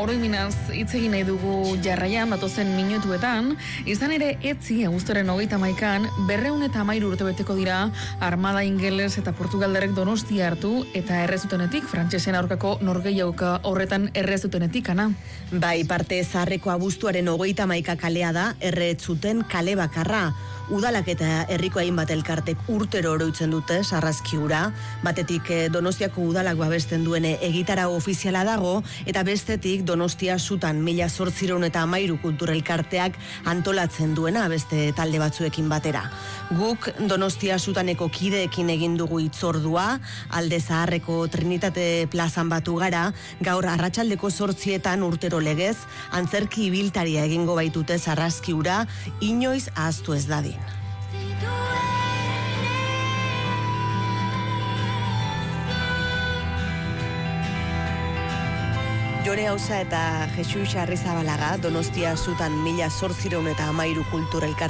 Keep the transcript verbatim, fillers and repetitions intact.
oroiminaz hitz egin nahi dugu jarraian datozen minutuetan, izan ere etzi abuztuaren hogeita hamaikan berrehun eta hamairu urte beteko dira armada ingeles eta portugaldarrek Donostia hartu eta errezutenetik, frantsesen aurkako norgehiagoka horretan errezutenetik, Ana. Bai, parte zaharreko abuztuaren hogeita hamaika kalea da erretzuten kale bakarra. Udalak eta herriko hainbat elkartek urtero oroitzen dute sarrazki hura, batetik Donostiako udalak babesten duen egitarau ofiziala dago, eta bestetik Donostia sutan mila zortziehun eta hamairu kulturelkarteak antolatzen duena beste talde batzuekin batera. Guk Donostia sutaneko kideekin egin dugu hitzordua, Alde Zaharreko Trinitate plazan batu gara, gaur arratsaldeko zortzietan urtero legez, antzerki ibiltaria egingo baitute sarrazki hura, inoiz ahaztu ez dadin. Jone Auza eta Jesus Arrizabalaga, Donostia sutan mila zortziehun eta hamairu kulturelkarte